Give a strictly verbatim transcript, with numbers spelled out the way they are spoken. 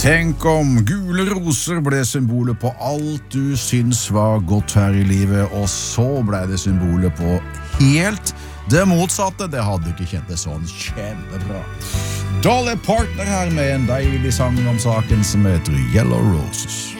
Tenk om gule roser ble symbolet på alt du syns var godt her i livet, og så ble det symbolet på helt det motsatte. Det hadde ikke kjent det sånn kjempebra. Dolly Parton her med en deilig sang om saken som heter Yellow Roses.